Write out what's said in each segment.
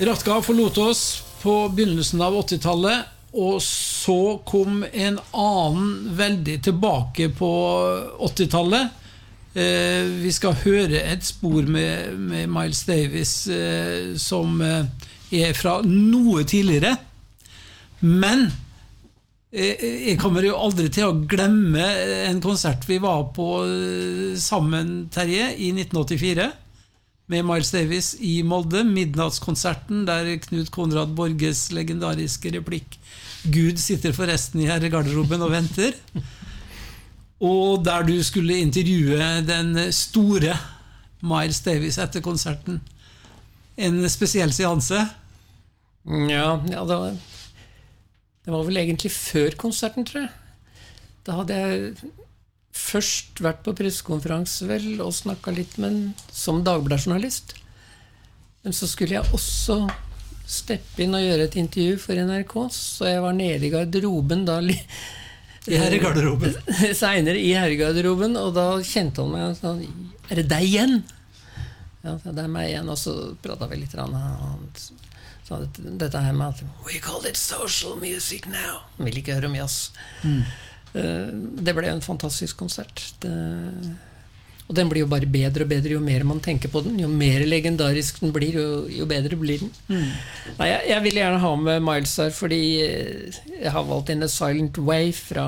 Ratka forlot oss på begynnelsen av 80-tallet, og så kom en annen veldig tilbake på 80-tallet. Vi skal høre et spor med Miles Davis som fra noe tidligere. Men jeg kommer jo aldri til å glemme en konsert vi var på sammen, Terje, i 1984 med Miles Davis i Molde, midnattskonserten der Knut Konrad Borges legendariske replikk Gud sitter forresten i herregarderoben og venter, og der du skulle intervjue den store Miles Davis etter konserten. En spesiell seanse? Ja, det var vel egentlig før konserten, tror jeg. Da hadde jeg først vært på pressekonferanse vel, og snakket litt med som dagbladjournalist. Men så skulle jeg også steppe inn og gjøre et intervju for NRK, så jeg var nede i garderoben da, i herregarderoben. Senere i herregarderoben, og da kjente han meg og sa, det deg igjen? Ja, det meg igjen, og så pratet vi litt rann, så dette her med at we call it social music now. Han ville ikke høre om jazz. Det ble en fantastisk konsert. Og den blir jo bare bedre og bedre jo mer man tenker på den. Jo mer legendarisk den blir, jo bedre blir den. Nei, jeg vil gjerne ha med Miles her, fordi jeg har valgt In a Silent Way fra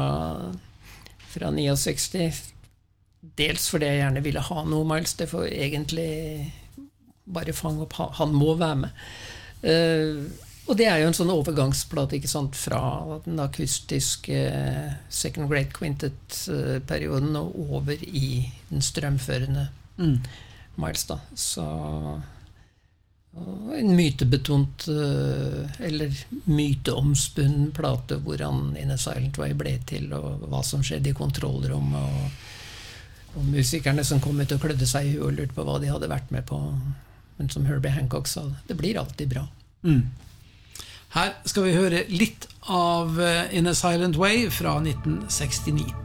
69. Dels fordi jeg gjerne ville ha noe Miles, det får egentlig bare fange opp. Han må være med. Og det jo en sånn overgangsplate, ikke sant, fra den akustiske Second Great Quintet-perioden og over i den strømførende Miles da. Så en mytebetont eller myteomspunnen plate hvor han In a Silent Way ble til, og hva som skjedde i kontrollrom, og musikerne som kom ut og klødde seg i huet og lurte på hva de hadde vært med på. Men som Herbie Hancock sa, det blir alltid bra. Her skal vi høre litt av In a Silent Way fra 1969.